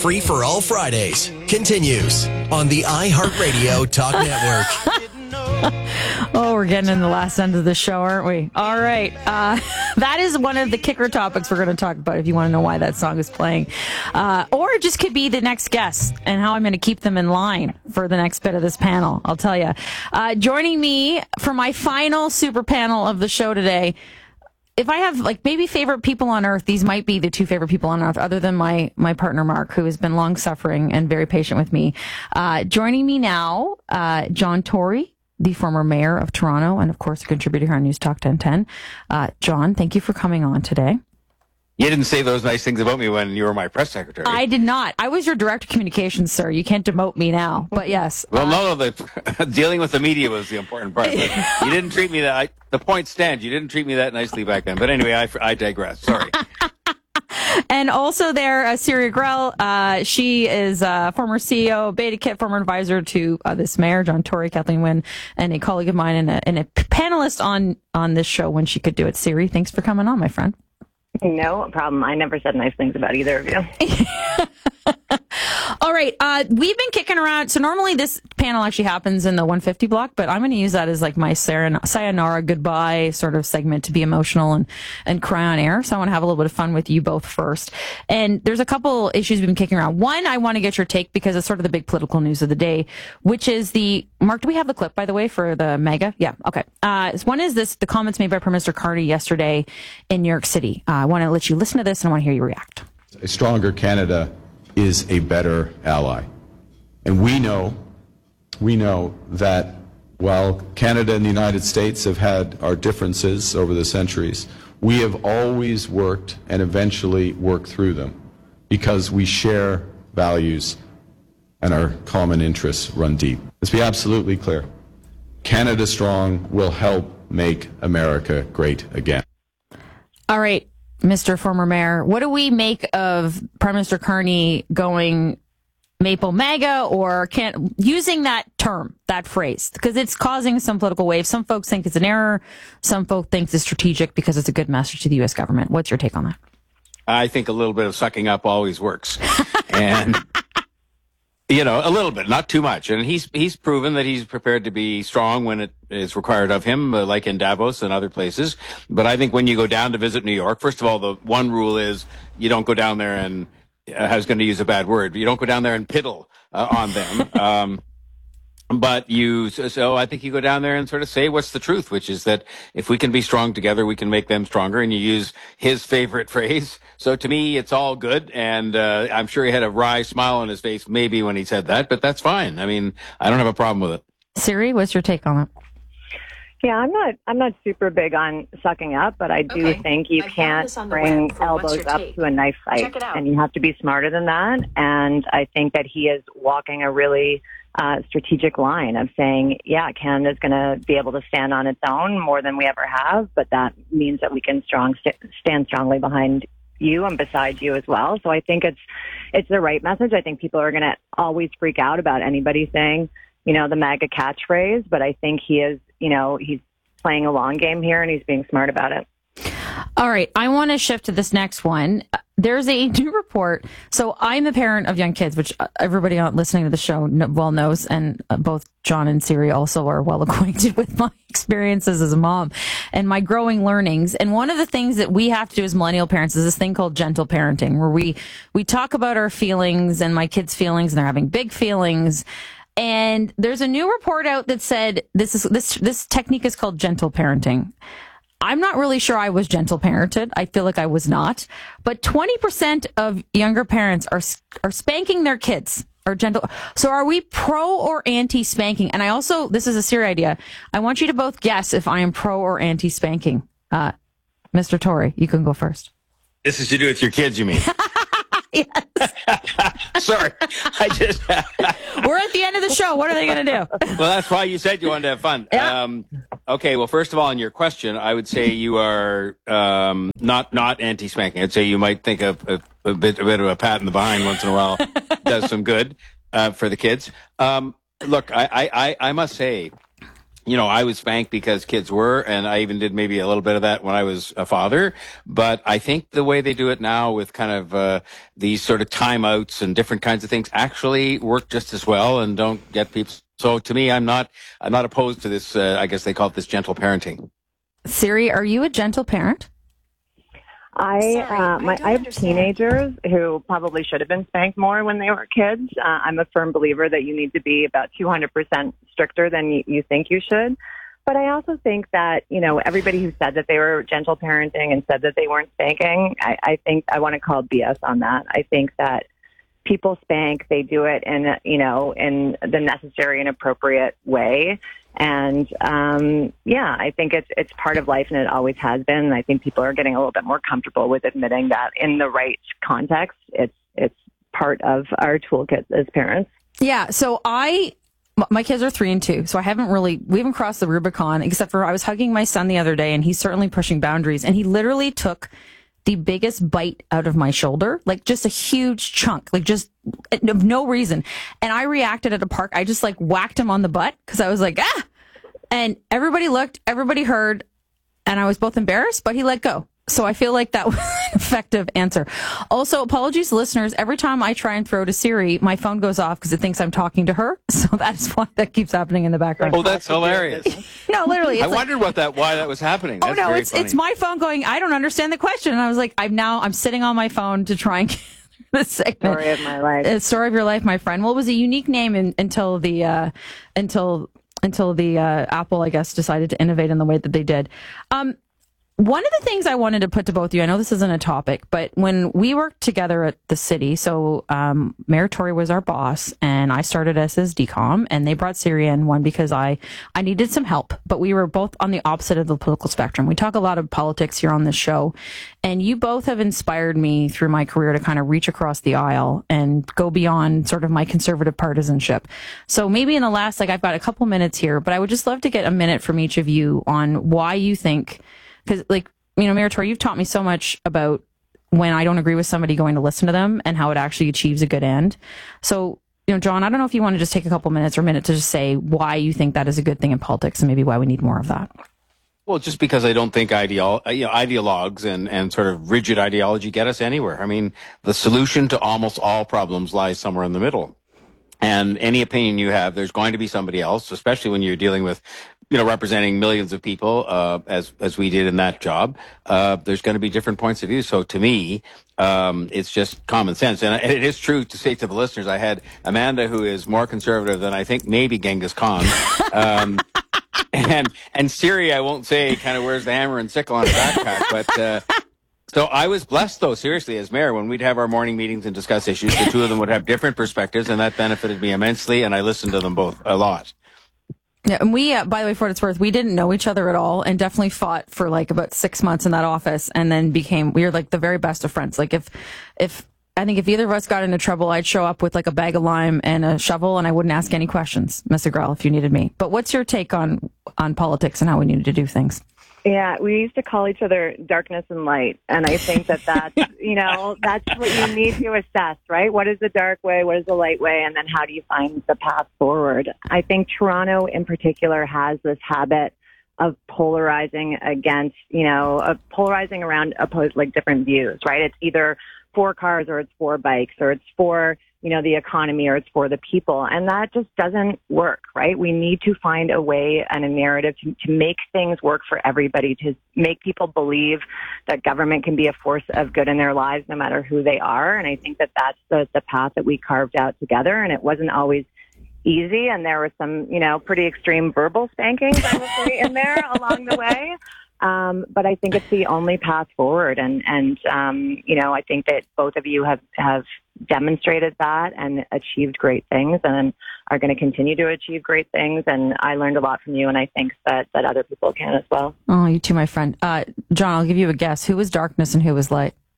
Free for All Fridays continues on the iHeartRadio Talk Network. Oh, we're getting in the last end of the show, aren't we? All right. That is one of the kicker topics we're going to talk about if you want to know why that song is playing. Or it just could be the next guest and how I'm going to keep them in line for the next bit of this panel. I'll tell you. Joining me for my final super panel of the show today, if I have maybe favorite people on earth, these might be the two favorite people on earth, other than my partner Mark, who has been long suffering and very patient with me. Joining me now, John Tory, the former mayor of Toronto, and of course a contributor here on News Talk 1010. John, thank you for coming on today. You didn't say those nice things about me when you were my press secretary. I did not. I was your director of communications, sir. You can't demote me now. But yes. Well, no, dealing with the media was the important part. But you didn't treat me that. The point stands. You didn't treat me that nicely back then. But anyway, I digress. Sorry. And also there, Siri Grell. She is former CEO of Beta Kit, former advisor to this mayor, John Tory, Kathleen Wynne, and a colleague of mine and a panelist on this show when she could do it. Siri, thanks for coming on, my friend. No problem. I never said nice things about either of you. All right. We've been kicking around. So normally this panel actually happens in the 150 block, but I'm going to use that as my sayonara goodbye sort of segment to be emotional and cry on air. So I want to have a little bit of fun with you both first. And there's a couple issues we've been kicking around. One, I want to get your take because it's sort of the big political news of the day, which is Mark, do we have the clip, by the way, for the mega? Yeah. Okay. One is the comments made by Prime Minister Carney yesterday in New York City. I want to let you listen to this and I want to hear you react. A stronger Canada is a better ally. And we know that while Canada and the United States have had our differences over the centuries, we have always worked and eventually worked through them because we share values and our common interests run deep. Let's be absolutely clear. Canada Strong will help make America great again. All right. Mr. Former Mayor, what do we make of Prime Minister Carney going Maple MAGA or using that term, that phrase? Because it's causing some political waves. Some folks think it's an error. Some folks think it's strategic because it's a good message to the U.S. government. What's your take on that? I think a little bit of sucking up always works. And, a little bit, not too much. And he's proven that he's prepared to be strong when it is required of him, like in Davos and other places. But I think when you go down to visit New York, first of all, the one rule is you don't go down there and, I was going to use a bad word, but you don't go down there and piddle on them. So I think you go down there and sort of say what's the truth, which is that if we can be strong together, we can make them stronger. And you use his favorite phrase. So to me, it's all good. And I'm sure he had a wry smile on his face maybe when he said that, but that's fine. I mean, I don't have a problem with it. Siri, what's your take on it? Yeah, I'm not super big on sucking up, but I do think you can't bring elbows up to a knife fight, and you have to be smarter than that. And I think that he is walking a really strategic line of saying, yeah, Canada's going to be able to stand on its own more than we ever have, but that means that we can stand strongly behind you and beside you as well. So I think it's the right message. I think people are going to always freak out about anybody saying, the MAGA catchphrase, but I think he is, he's playing a long game here and he's being smart about it. All right. I want to shift to this next one. There's a new report. So I'm a parent of young kids, which everybody listening to the show well knows. And both John and Siri also are well acquainted with my experiences as a mom and my growing learnings. And one of the things that we have to do as millennial parents is this thing called gentle parenting, where we talk about our feelings and my kids' feelings, and they're having big feelings. And there's a new report out that said this technique is called gentle parenting. I'm not really sure I was gentle parented. I feel like I was not. But 20% of younger parents are spanking their kids, or gentle. So are we pro or anti spanking? And I also, this is a Siri idea. I want you to both guess if I am pro or anti spanking. Mr. Tory, you can go first. This is to do with your kids, you mean? Yes. Sorry. We're at the end of the show. What are they going to do? Well, that's why you said you wanted to have fun. Yeah. Okay. Well, first of all, on your question, I would say you are not anti-spanking. I'd say you might think of a bit of a pat in the behind once in a while does some good for the kids. Look, I must say, I was spanked because kids were, and I even did maybe a little bit of that when I was a father. But I think the way they do it now with kind of these sort of timeouts and different kinds of things actually work just as well and don't get people. So to me, I'm not opposed to this. I guess they call it this gentle parenting. Siri, are you a gentle parent? I have teenagers who probably should have been spanked more when they were kids. I'm a firm believer that you need to be about 200% stricter than you think you should. But I also think that, everybody who said that they were gentle parenting and said that they weren't spanking, I think I want to call BS on that. I think that people spank, they do it in the necessary and appropriate way. And, I think it's part of life and it always has been. And I think people are getting a little bit more comfortable with admitting that in the right context, it's part of our toolkit as parents. Yeah. So my kids are 3 and 2, so we haven't crossed the Rubicon, except for I was hugging my son the other day and he's certainly pushing boundaries, and he literally took the biggest bite out of my shoulder, like just a huge chunk, like just no reason. And I reacted at a park. I just whacked him on the butt because I was like, ah! And everybody looked, everybody heard, and I was both embarrassed, but he let go. So I feel like that was an effective answer. Also, apologies to listeners. Every time I try and throw to Siri, my phone goes off because it thinks I'm talking to her. So that's why that keeps happening in the background. Oh, that's hilarious. No, literally. I wondered why that was happening. That's no, funny. It's my phone going, I don't understand the question. And I was like, I'm sitting on my phone to try and get the segment. Story of my life. Story of your life, my friend. Well, it was a unique name until the Apple, I guess, decided to innovate in the way that they did. One of the things I wanted to put to both of you, I know this isn't a topic, but when we worked together at the city, so Mayor Tory was our boss, and I started as his DCOM, and they brought Siri in, one, because I needed some help, but we were both on the opposite of the political spectrum. We talk a lot of politics here on this show, and you both have inspired me through my career to kind of reach across the aisle and go beyond sort of my conservative partisanship. So maybe in the last, I've got a couple minutes here, but I would just love to get a minute from each of you on why you think. Because, Mayor Tory, you've taught me so much about when I don't agree with somebody, going to listen to them and how it actually achieves a good end. So, John, I don't know if you want to just take a couple minutes or a minute to just say why you think that is a good thing in politics and maybe why we need more of that. Well, just because I don't think ideologues and sort of rigid ideology get us anywhere. I mean, the solution to almost all problems lies somewhere in the middle. And any opinion you have, there's going to be somebody else, especially when you're dealing with representing millions of people, as we did in that job. There's going to be different points of view. So to me, it's just common sense. And it is true to say to the listeners, I had Amanda, who is more conservative than I think maybe Genghis Khan. And Siri, I won't say, kind of wears the hammer and sickle on her backpack, but, so I was blessed, though, seriously, as mayor, when we'd have our morning meetings and discuss issues, the two of them would have different perspectives, and that benefited me immensely, and I listened to them both a lot. Yeah, and we, by the way, for what it's worth, we didn't know each other at all, and definitely fought for about 6 months in that office, and then we were the very best of friends. If I think if either of us got into trouble, I'd show up with a bag of lime and a shovel, and I wouldn't ask any questions, Ms. Agrell, if you needed me. But what's your take on politics and how we needed to do things? Yeah, we used to call each other darkness and light. And I think that's, that's what you need to assess, right? What is the dark way? What is the light way? And then how do you find the path forward? I think Toronto in particular has this habit of polarizing against, of polarizing around different views, right? It's either for cars or it's for bikes or it's for, the economy or it's for the people. And that just doesn't work, right? We need to find a way and a narrative to make things work for everybody, to make people believe that government can be a force of good in their lives no matter who they are. And I think that that's the path that we carved out together. And it wasn't always easy. And there were some, pretty extreme verbal spankings, I would say, in there along the way. But I think it's the only path forward. And I think that both of you have demonstrated that and achieved great things and are going to continue to achieve great things. And I learned a lot from you, and I think that other people can as well. Oh, you too, my friend. John, I'll give you a guess. Who was darkness and who was light?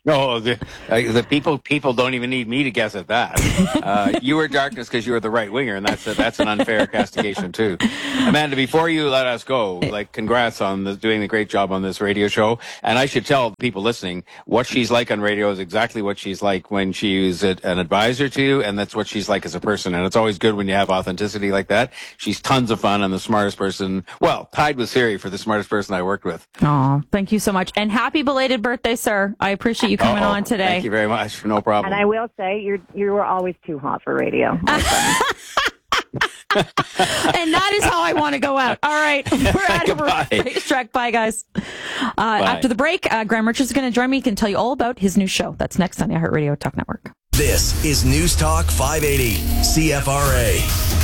No, the people don't even need me to guess at that. You were darkness because you were the right winger, and that's an unfair castigation too. Amanda, before you let us go, congrats on doing a great job on this radio show. And I should tell people listening, what she's like on radio is exactly what she's like when she's an advisor to you, and that's what she's like as a person. And it's always good when you have authenticity like that. She's tons of fun and the smartest person. Well, tied with Siri for the smartest person I worked with. Oh, thank you so much, and happy belated birthday, sir. I appreciate you coming on today. Thank you very much. No problem. And I will say, you were always too hot for radio. And that is how I want to go out. All right. We're out of Racetrack. Bye, guys. Bye. After the break, Graham Richards is going to join me. He can tell you all about his new show. That's next on the iHeartRadio Talk Network. This is News Talk 580 CFRA.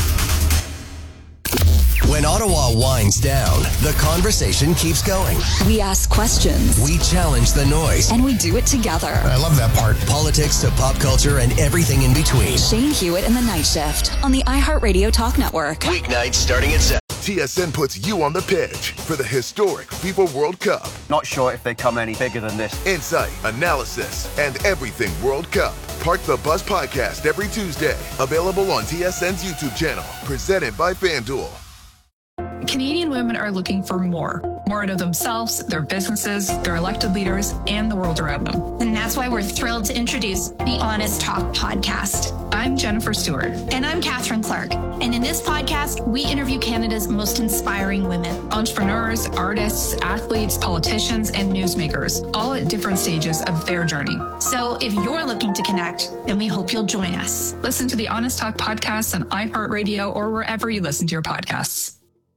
When Ottawa winds down, the conversation keeps going. We ask questions. We challenge the noise. And we do it together. I love that part. Politics to pop culture and everything in between. Shane Hewitt and the Night Shift on the iHeartRadio Talk Network. Weeknights starting at 7. TSN puts you on the pitch for the historic FIFA World Cup. Not sure if they come any bigger than this. Insight, analysis, and everything World Cup. Park the Bus podcast every Tuesday. Available on TSN's YouTube channel. Presented by FanDuel. Canadian women are looking for more out of themselves, their businesses, their elected leaders, and the world around them. And that's why we're thrilled to introduce the Honest Talk podcast. I'm Jennifer Stewart. And I'm Catherine Clark. And in this podcast, we interview Canada's most inspiring women. Entrepreneurs, artists, athletes, politicians, and newsmakers, all at different stages of their journey. So if you're looking to connect, then we hope you'll join us. Listen to the Honest Talk podcast on iHeartRadio or wherever you listen to your podcasts.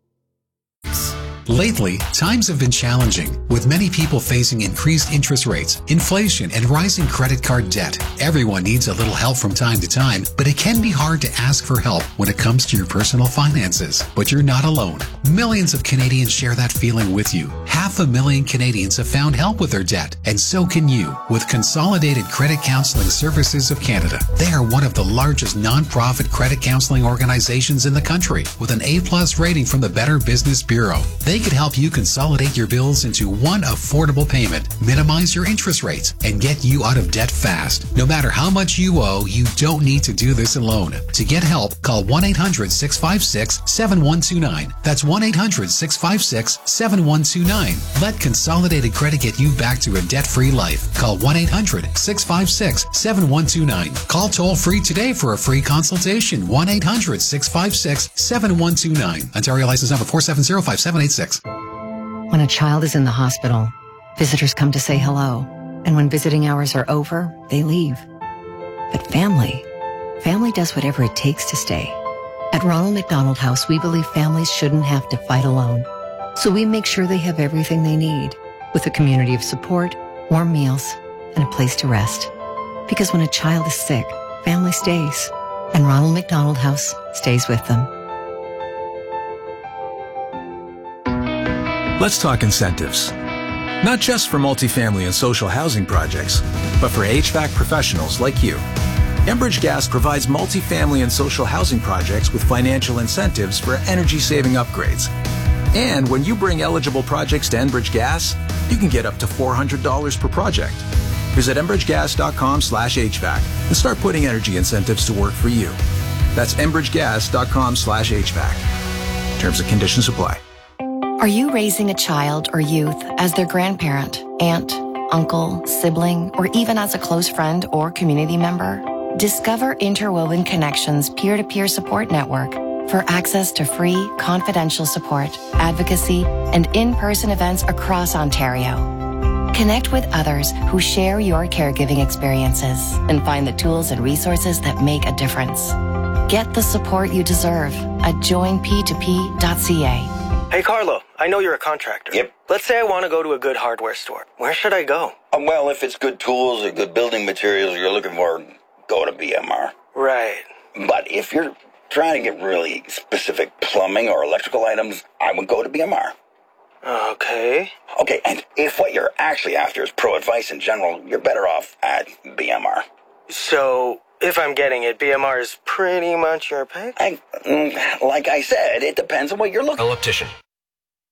Lately, times have been challenging, with many people facing increased interest rates, inflation, and rising credit card debt. Everyone needs a little help from time to time, but it can be hard to ask for help when it comes to your personal finances. But you're not alone. Millions of Canadians share that feeling with you. 500,000 Canadians have found help with their debt, and so can you with Consolidated Credit Counseling Services of Canada. They are one of the largest non-profit credit counseling organizations in the country, with an A+ rating from the Better Business Bureau. They could help you consolidate your bills into one affordable payment, minimize your interest rates, and get you out of debt fast. No matter how much you owe, you don't need to do this alone. To get help, call 1-800-656-7129. That's 1-800-656-7129. Let Consolidated Credit get you back to a debt-free life. Call 1-800-656-7129. Call toll-free today for a free consultation. 1-800-656-7129. Ontario license number 4705786. When a child is in the hospital, visitors come to say hello. And when visiting hours are over, they leave. But family does whatever it takes to stay. At Ronald McDonald House, we believe families shouldn't have to fight alone. So we make sure they have everything they need, with a community of support, warm meals, and a place to rest. Because when a child is sick, family stays. And Ronald McDonald House stays with them. Let's talk incentives. Not just for multifamily and social housing projects, but for HVAC professionals like you. Enbridge Gas provides multifamily and social housing projects with financial incentives for energy-saving upgrades. And when you bring eligible projects to Enbridge Gas, you can get up to $400 per project. Visit enbridgegas.com/HVAC and start putting energy incentives to work for you. That's enbridgegas.com/HVAC. Terms and conditions apply. Are you raising a child or youth as their grandparent, aunt, uncle, sibling, or even as a close friend or community member? Discover Interwoven Connections peer-to-peer support network for access to free, confidential support, advocacy, and in-person events across Ontario. Connect with others who share your caregiving experiences and find the tools and resources that make a difference. Get the support you deserve at joinp2p.ca. Hey, Carlo, I know you're a contractor. Yep. Let's say I want to go to a good hardware store. Where should I go? Well, if it's good tools or good building materials you're looking for, go to BMR. Right. But if you're trying to get really specific plumbing or electrical items, I would go to BMR. Okay. Okay, and if what you're actually after is pro advice in general, you're better off at BMR. So, if I'm getting it, BMR is pretty much your pick? Like I said, it depends on what you're looking for. Electrician.